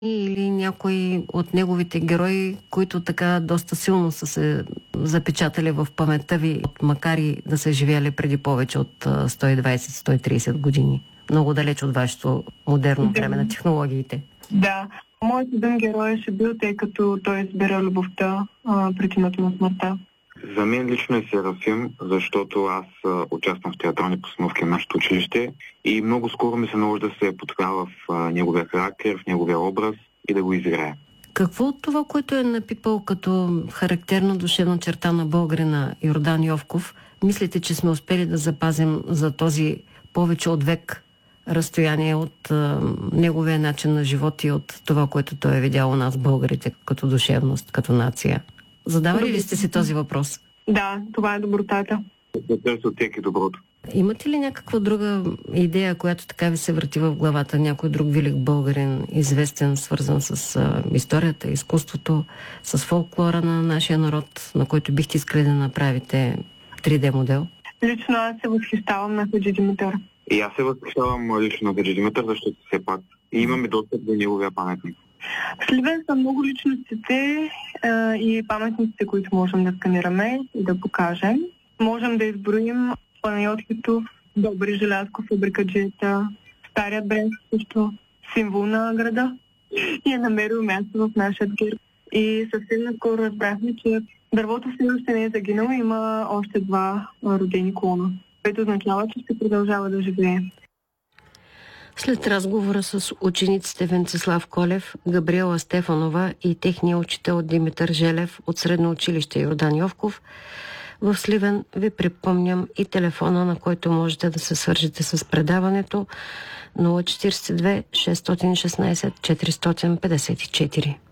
или някои от неговите герои, които така доста силно са се запечатали в паметта ви, макар и да са живяли преди повече от 120-130 години? Много далеч от вашето модерно време на технологиите. Да. Моят един герой ще бил, тъй като той избира любовта пред името на смъртта. За мен лично е Серафим, защото аз участвам в театрални постановки на нашето училище и много скоро ми се наложи да се потопя в неговия характер, в неговия образ и да го изиграя. Какво от това, което е напипал като характерна душевна черта на българина Йордан Йовков, мислите, че сме успели да запазим за този повече от век разстояние от неговия начин на живот и от това, което той е видял у нас, българите, като душевност, като нация? Задавали ли сте си този въпрос? Да, това е добротата. От всеки доброто. Имате ли някаква друга идея, която така ви се върти в главата? Някой друг велик българин, известен, свързан с историята, изкуството, с фолклора на нашия народ, на който бихте искали да направите 3D модел? Лично аз се възхищавам на Хаджи Димитър. И аз се възхищавам лично на Хаджи Димитър, защото все пак имаме достъп до неговия паметник. В Сливен са много личностите и паметниците, които можем да сканираме и да покажем. Можем да изброим Панайот Хитов, Добри Желязков, фабрикаджията, Старият Брест също, символ на града и е намерил място в нашия герб. И съвсем наскоро разбрахме, че дървото все още не е загинало, има още 2 родени клона, което означава, че ще продължава да живее. След разговора с учениците Венцислав Колев, Габриела Стефанова и техния учител Димитър Желев от Средно училище Йордан Йовков, в Сливен ви припомням и телефона, на който можете да се свържете с предаването 042 616 454.